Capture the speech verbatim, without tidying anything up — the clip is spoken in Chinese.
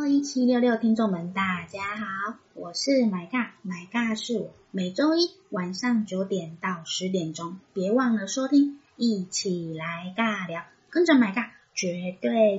一七六六听众们，大家好，我是买尬，买尬是我，每周一晚上九点到十点钟，别忘了收听，一起来尬聊，跟着买尬绝对